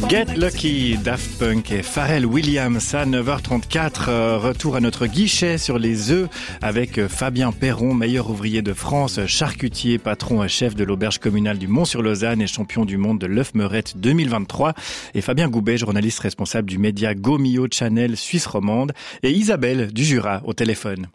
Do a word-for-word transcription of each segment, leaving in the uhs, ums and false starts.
Get Lucky, Daft Punk et Pharrell Williams à neuf heures trente-quatre. Euh, retour à notre guichet sur les œufs avec Fabien Perron, meilleur ouvrier de France, charcutier, patron chef de l'auberge communale du Mont-sur-Lausanne et champion du monde de l'œuf meurette deux mille vingt-trois. Et Fabien Goubet, journaliste responsable du média Go-Mio Channel Suisse romande. Et Isabelle du Jura au téléphone.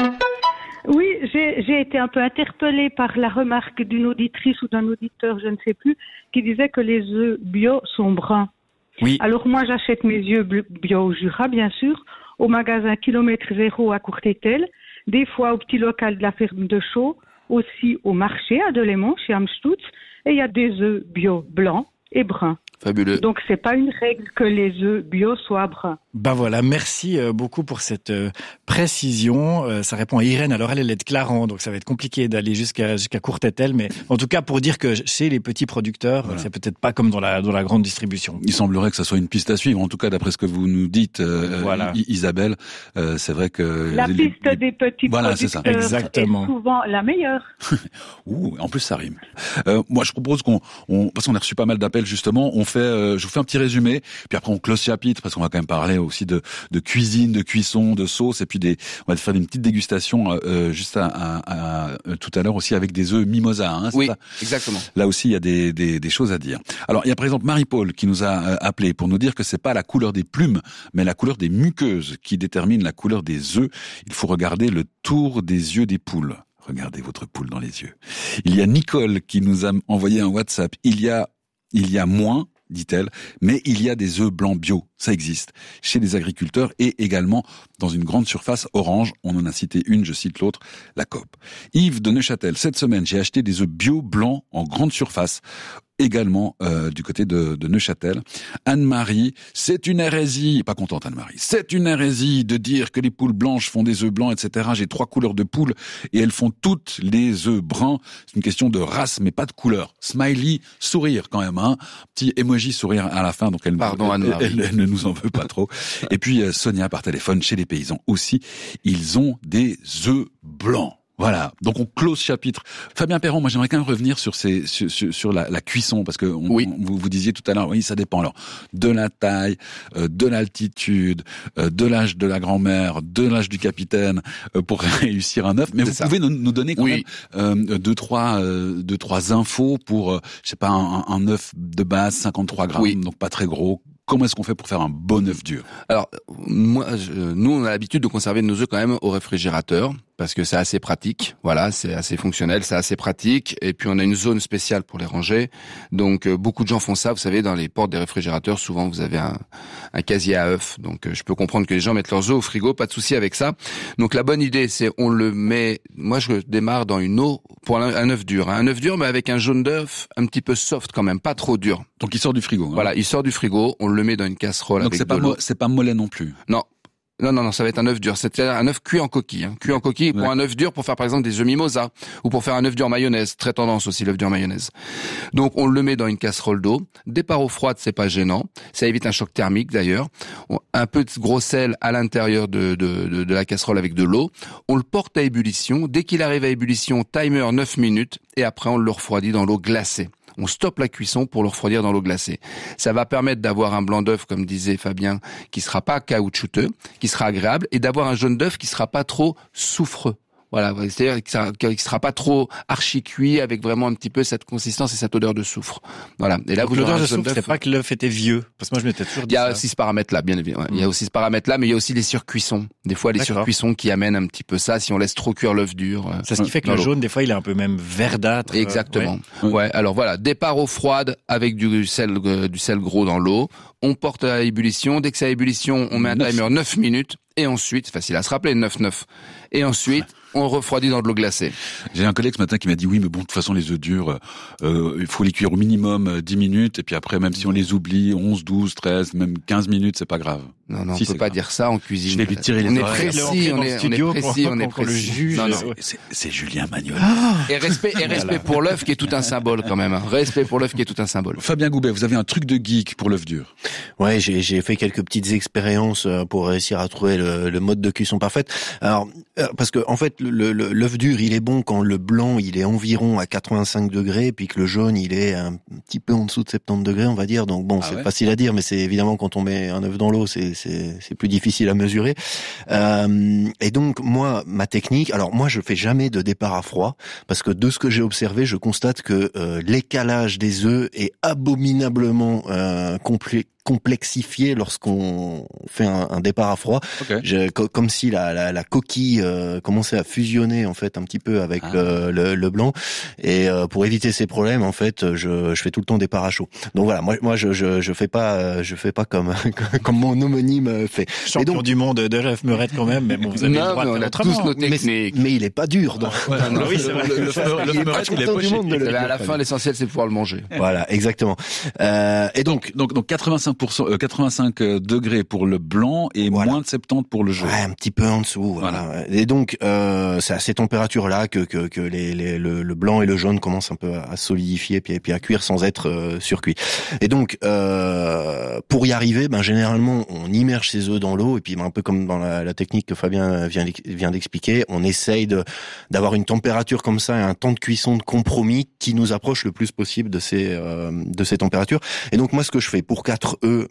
Oui, j'ai, j'ai été un peu interpellée par la remarque d'une auditrice ou d'un auditeur, je ne sais plus, qui disait que les œufs bio sont bruns. Oui. Alors moi, j'achète mes œufs bio au Jura, bien sûr, au magasin Kilomètre Zéro à Courtétel, des fois au petit local de la ferme de Chaux, aussi au marché à Delémont, chez Amstutz, et il y a des œufs bio blancs et bruns. Fabuleux. Donc c'est pas une règle que les œufs bio soient bruns. Ben voilà, merci beaucoup pour cette précision. Ça répond à Irène. Alors elle, elle est de Clarence, donc ça va être compliqué d'aller jusqu'à jusqu'à Courtétel, mais en tout cas pour dire que chez les petits producteurs, voilà. C'est peut-être pas comme dans la dans la grande distribution. Il semblerait que ça soit une piste à suivre. En tout cas, d'après ce que vous nous dites, euh, voilà. Isabelle, euh, c'est vrai que la les, piste les... des petits voilà, producteurs c'est ça. Exactement. Est souvent la meilleure. Ouh, en plus ça rime. Euh, moi, je propose qu'on, on, parce qu'on a reçu pas mal d'appels justement, on fait, euh, je vous fais un petit résumé, puis après on close chapitre parce qu'on va quand même parler aussi de, de cuisine, de cuisson, de sauce, et puis des, on va faire une petite dégustation euh, juste à, à, à, à, tout à l'heure aussi avec des œufs mimosa. Hein, c'est oui, ça exactement. Là aussi, il y a des, des, des choses à dire. Alors, il y a par exemple Marie-Paul qui nous a euh, appelé pour nous dire que c'est pas la couleur des plumes, mais la couleur des muqueuses qui détermine la couleur des œufs. Il faut regarder le tour des yeux des poules. Regardez votre poule dans les yeux. Il y a Nicole qui nous a envoyé un WhatsApp. Il y a, il y a moins, dit-elle, mais il y a des œufs blancs bio. Ça existe chez les agriculteurs et également dans une grande surface Orange. On en a cité une, je cite l'autre, la Coop. Yves de Neuchâtel, cette semaine, j'ai acheté des œufs bio blancs en grande surface. Également euh, du côté de, de Neuchâtel. Anne-Marie, c'est une hérésie, pas contente Anne-Marie, c'est une hérésie de dire que les poules blanches font des œufs blancs, et cetera. J'ai trois couleurs de poules et elles font toutes les œufs bruns. C'est une question de race, mais pas de couleur. Smiley, sourire quand même, hein. Petit emoji sourire à la fin, donc elle, Pardon, elle, elle, elle, elle ne nous en veut pas trop. Et puis euh, Sonia par téléphone, chez les paysans aussi, ils ont des œufs blancs. Voilà, donc on close chapitre. Fabien Perron, moi j'aimerais quand même revenir sur ces sur, sur, sur la, la cuisson parce que on, oui. on, vous vous disiez tout à l'heure, oui ça dépend alors de la taille, euh, de l'altitude, euh, de l'âge de la grand-mère, de l'âge du capitaine euh, pour réussir un œuf. Mais c'est vous ça. Pouvez nous, nous donner quand oui. même euh, deux trois euh, deux trois infos pour euh, je sais pas un, un œuf de base cinquante-trois grammes, oui. donc pas très gros. Comment est-ce qu'on fait pour faire un bon œuf dur? Alors, moi, je, nous, on a l'habitude de conserver nos œufs quand même au réfrigérateur parce que c'est assez pratique. Voilà, c'est assez fonctionnel, c'est assez pratique. Et puis, on a une zone spéciale pour les ranger. Donc, euh, beaucoup de gens font ça. Vous savez, dans les portes des réfrigérateurs, souvent, vous avez un, un casier à œufs. Donc, euh, je peux comprendre que les gens mettent leurs œufs au frigo, pas de souci avec ça. Donc, la bonne idée, c'est on le met. Moi, je démarre dans une eau pour un, un œuf dur. Hein. Un œuf dur, mais avec un jaune d'œuf un petit peu soft quand même, pas trop dur. Donc, il sort du frigo. Hein. Voilà, il sort du frigo. On le met dans une casserole donc avec c'est de pas l'eau. Mo- c'est pas mollet non plus. Non. Non, non, non, ça va être un œuf dur. C'est un œuf cuit en coquille. Hein. Cuit en coquille pour ouais. un œuf dur pour faire par exemple des œufs mimosa ou pour faire un œuf dur mayonnaise. Très tendance aussi l'œuf dur mayonnaise. Donc on le met dans une casserole d'eau. Départ eau froide, c'est pas gênant. Ça évite un choc thermique d'ailleurs. Un peu de gros sel à l'intérieur de, de, de, de la casserole avec de l'eau. On le porte à ébullition. Dès qu'il arrive à ébullition, timer neuf minutes et après on le refroidit dans l'eau glacée. On stoppe la cuisson pour le refroidir dans l'eau glacée. Ça va permettre d'avoir un blanc d'œuf, comme disait Fabien, qui sera pas caoutchouteux, qui sera agréable, et d'avoir un jaune d'œuf qui sera pas trop soufreux. Voilà, c'est-à-dire qu'il ne sera pas trop archi-cuit avec vraiment un petit peu cette consistance et cette odeur de soufre. Voilà. Et là, donc vous l'odeur aurez de soufre, c'est pas que l'œuf était vieux. Parce que moi, je m'étais toujours dit Il y a ça. aussi ce paramètre-là, bien évidemment. Mmh. Il y a aussi ce paramètre-là, mais il y a aussi les surcuissons. Des fois, les D'accord. surcuissons qui amènent un petit peu ça si on laisse trop cuire l'œuf dur. C'est ce qui fait que le jaune, des fois, il est un peu même verdâtre. Exactement. Ouais. ouais. Alors voilà, départ eau froide avec du sel, euh, du sel gros dans l'eau. On porte à ébullition. Dès que c'est à ébullition, on met un timer neuf minutes. Et ensuite, facile à se rappeler, neuf neuf. Et ensuite, on refroidit dans de l'eau glacée. J'ai un collègue ce matin qui m'a dit oui, mais bon, de toute façon, les œufs durs, euh, il faut les cuire au minimum dix minutes. Et puis après, même si on les oublie, onze, douze, treize, même quinze minutes, c'est pas grave. Non, non, si, on peut pas grave. Dire ça en cuisine. Je vais lui tirer les on est oreilles. Précis, on, est, on est précis, on est précis. Le juge. Non, non. C'est, c'est Julien Magnol. Ah et respect, et respect voilà. pour l'œuf qui est tout un symbole quand même. Respect pour l'œuf qui est tout un symbole. Fabien Goubet, vous avez un truc de geek pour l'œuf dur. Ouais, j'ai, j'ai fait quelques petites expériences pour réussir à trouver le, le mode de cuisson parfaite. Alors, euh, parce que en fait, le, le, l'œuf dur, il est bon quand le blanc, il est environ à quatre-vingt-cinq degrés, puis que le jaune, il est un petit peu en dessous de soixante-dix degrés, on va dire. Donc bon, ah c'est ouais. facile à dire, mais c'est évidemment quand on met un œuf dans l'eau, c'est c'est c'est plus difficile à mesurer. Euh, et donc moi, ma technique, alors moi, je fais jamais de départ à froid, parce que de ce que j'ai observé, je constate que euh, l'écalage des œufs est abominablement euh, complet. complexifié lorsqu'on fait un, un départ à froid, okay. Je, co- comme si la, la, la coquille euh, commençait à fusionner en fait un petit peu avec ah. le, le, le blanc. Et euh, pour éviter ces problèmes, en fait, je, je fais tout le temps départ à chaud. Donc voilà, moi, moi, je, je, je fais pas, je fais pas comme comme mon homonyme fait. Champion donc, du monde de Jeff Meurette quand même, mais bon, vous avez non, le droit de faire autrement. Tous nos techniques. Mais, mais il est pas dur. Donc. Ouais, non, oui, c'est vrai. Le, le, le, il est pas champion du monde. De à la fin, l'essentiel, c'est de pouvoir le manger. Voilà, exactement. Euh, et donc, donc, donc quatre-vingt-cinq pour cent, euh, quatre-vingt-cinq degrés pour le blanc et voilà. moins de soixante-dix pour le jaune. Ouais, un petit peu en dessous. Voilà. Voilà. Et donc, euh, c'est à ces températures-là que que, que les, les, le, le blanc et le jaune commencent un peu à solidifier puis, puis à cuire sans être euh, surcuits. Et donc, euh, pour y arriver, ben généralement, on immerge ses œufs dans l'eau et puis ben, un peu comme dans la, la technique que Fabien vient vient d'expliquer, on essaye de d'avoir une température comme ça et un temps de cuisson de compromis qui nous approche le plus possible de ces euh, de ces températures. Et donc moi, ce que je fais pour quatre œufs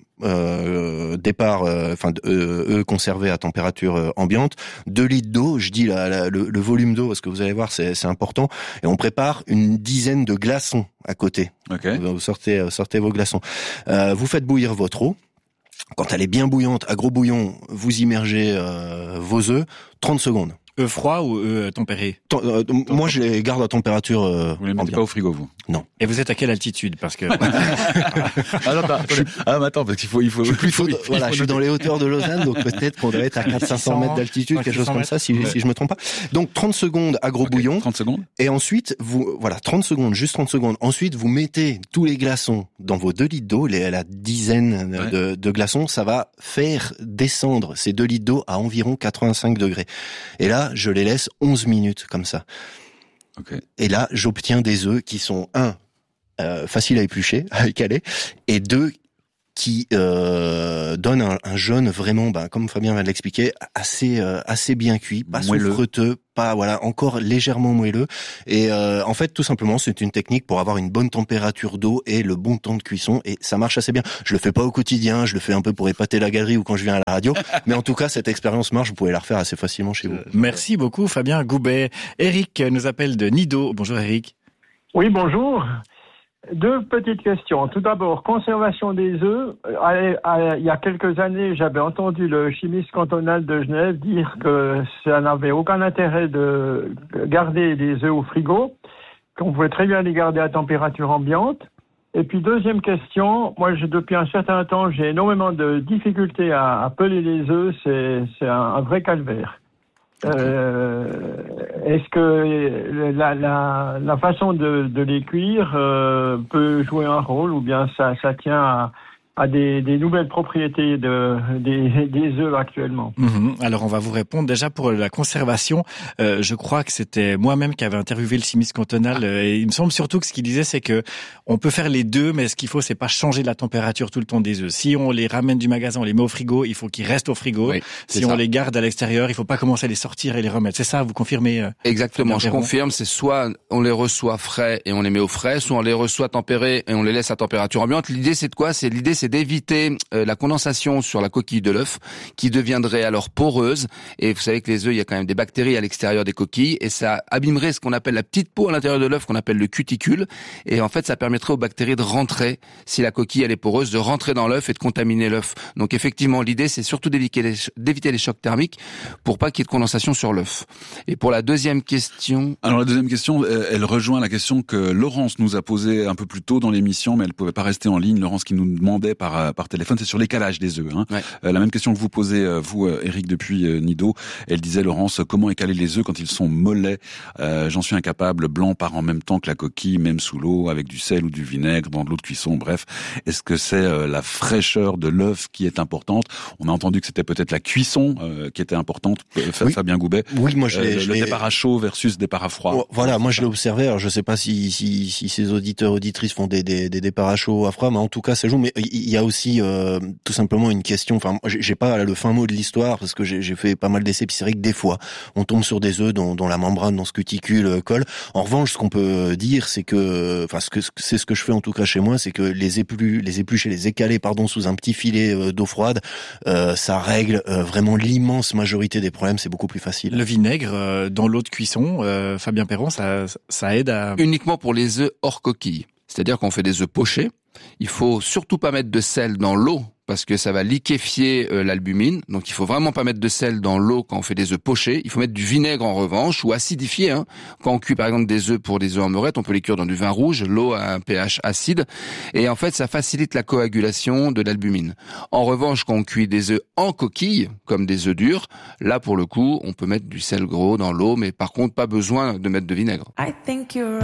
Euh, départ, enfin euh, œufs conservés à température euh, ambiante, deux litres d'eau, je dis la, la, le, le volume d'eau parce que vous allez voir c'est, c'est important, et on prépare une dizaine de glaçons à côté. Okay. Vous sortez, sortez vos glaçons. Euh, vous faites bouillir votre eau. Quand elle est bien bouillante, à gros bouillon, vous immergez euh, vos œufs, trente secondes. Œufs froids ou œufs tempérés? T- euh, moi, je les garde à température euh, Vous les mettez pas au frigo, vous? Non. Et vous êtes à quelle altitude? Parce que... ah non, bah, je... ah, mais attends, parce qu'il faut, il faut, je suis plus faut, faut, il voilà, faut je suis dans les hauteurs de Lausanne, donc peut-être qu'on doit être à quatre cents à cinq cents mètres d'altitude, quelque chose comme ça, si, ouais. si je me trompe pas. Donc, trente secondes à gros okay, bouillon. trente secondes. Et ensuite, vous, voilà, trente secondes, juste trente secondes. Ensuite, vous mettez tous les glaçons dans vos deux litres d'eau, les, la dizaine ouais. de, de glaçons, ça va faire descendre ces deux litres d'eau à environ quatre-vingt-cinq degrés. Et là, je les laisse onze minutes comme ça. Okay. Et là, j'obtiens des œufs qui sont un euh, faciles à éplucher, à écaler, et deux qui euh, donnent un, un jaune vraiment, ben, comme Fabien vient de l'expliquer, assez euh, assez bien cuit, pas souffreteux, pas voilà, encore légèrement moelleux. Et euh, en fait, tout simplement, c'est une technique pour avoir une bonne température d'eau et le bon temps de cuisson, et ça marche assez bien. Je le fais pas au quotidien, je le fais un peu pour épater la galerie ou quand je viens à la radio, mais en tout cas, cette expérience marche. Vous pouvez la refaire assez facilement chez vous. Merci beaucoup, Fabien Goubet. Eric nous appelle de Nido. Bonjour, Eric. Oui, bonjour. Deux petites questions. Tout d'abord, conservation des œufs. Il y a quelques années, j'avais entendu le chimiste cantonal de Genève dire que ça n'avait aucun intérêt de garder des œufs au frigo, qu'on pouvait très bien les garder à température ambiante. Et puis, deuxième question, moi, je, depuis un certain temps, j'ai énormément de difficultés à, à peler les œufs. C'est, c'est un, un vrai calvaire. Euh, est-ce que la, la, la façon de, de les cuire euh, peut jouer un rôle, ou bien ça, ça tient à, à des, des nouvelles propriétés de, des, des œufs actuellement? Mmh. Alors on va vous répondre. Déjà pour la conservation, euh, je crois que c'était moi-même qui avais interviewé le chimiste cantonal, euh, et il me semble surtout que ce qu'il disait, c'est que on peut faire les deux, mais ce qu'il faut, c'est pas changer la température tout le temps des œufs. Si on les ramène du magasin, on les met au frigo, il faut qu'ils restent au frigo. Oui, si on ça. les garde à l'extérieur, il faut pas commencer à les sortir et les remettre. C'est ça, vous confirmez? euh, Exactement, je confirme. C'est soit on les reçoit frais et on les met au frais, soit on les reçoit tempérés et on les laisse à température ambiante. L'idée, c'est de quoi? C'est l'idée, c'est d'éviter euh, la condensation sur la coquille de l'œuf, qui deviendrait alors poreuse. Et vous savez que les œufs, il y a quand même des bactéries à l'extérieur des coquilles, et ça abîmerait ce qu'on appelle la petite peau à l'intérieur de l'œuf, qu'on appelle le cuticule. Et en fait, ça permettrait aux bactéries de rentrer, si la coquille elle est poreuse, de rentrer dans l'œuf et de contaminer l'œuf. Donc effectivement, l'idée, c'est surtout d'éviter les, d'éviter les chocs thermiques pour pas qu'il y ait de condensation sur l'œuf. Et pour la deuxième question... Alors la deuxième question, elle rejoint la question que Laurence nous a posée un peu plus tôt dans l'émission, mais elle pouvait pas rester en ligne. Laurence qui nous demandait par par téléphone, c'est sur l'écalage des œufs. Hein. Ouais. Euh, la même question que vous posez, vous, Eric, depuis euh, Nido. Elle disait, Laurence, comment écaler les œufs quand ils sont mollets? euh, J'en suis incapable. Blanc part en même temps que la coquille, même sous l'eau, avec du sel ou du vinaigre, dans de l'eau de cuisson. Bref, est-ce que c'est euh, la fraîcheur de l'œuf qui est importante? On a entendu que c'était peut-être la cuisson euh, qui était importante. Oui. Fabien Goubet. Oui, moi je l'ai. Euh, je le l'ai... départ à chaud versus départ à froid. Voilà, moi je l'ai observé. Alors je sais pas si si si ces auditeurs auditrices font des des, des départs à chaud ou à froid, mais en tout cas ça joue. Mais il il y a aussi euh, tout simplement une question. Enfin, j'ai, j'ai pas le fin mot de l'histoire parce que j'ai, j'ai fait pas mal d'essais. Puis c'est vrai que des fois, on tombe sur des œufs dont, dont la membrane, dont ce cuticule colle. En revanche, ce qu'on peut dire, c'est que, enfin, ce que c'est ce que je fais en tout cas chez moi, c'est que les épluches, les éplucher, les écaler, pardon, sous un petit filet d'eau froide, euh, ça règle euh, vraiment l'immense majorité des problèmes. C'est beaucoup plus facile. Le vinaigre euh, dans l'eau de cuisson, euh, Fabien Perron, ça, ça aide à... Uniquement pour les œufs hors coquille. C'est-à-dire qu'on fait des œufs pochés. Il faut surtout pas mettre de sel dans l'eau parce que ça va liquéfier euh, l'albumine. Donc il faut vraiment pas mettre de sel dans l'eau quand on fait des œufs pochés. Il faut mettre du vinaigre en revanche ou acidifié. Hein. Quand on cuit par exemple des œufs pour des œufs en meurette, on peut les cuire dans du vin rouge. L'eau a un pH acide et en fait ça facilite la coagulation de l'albumine. En revanche, quand on cuit des œufs en coquille, comme des œufs durs, là pour le coup, on peut mettre du sel gros dans l'eau, mais par contre pas besoin de mettre de vinaigre. I think you're